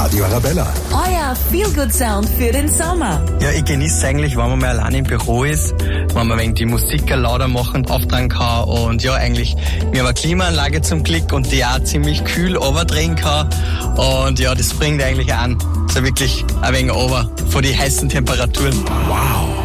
Radio Arabella. Euer Feel-Good-Sound für den Sommer. Ja, ich genieße es eigentlich, wenn man mal allein im Büro ist, wenn man ein wenig die Musik lauter machen, auftragen kann und ja, eigentlich, wir haben eine Klimaanlage zum Glück und die auch ziemlich kühl overdrehen kann und ja, das bringt eigentlich an, so wirklich ein wenig over von die heißen Temperaturen. Wow.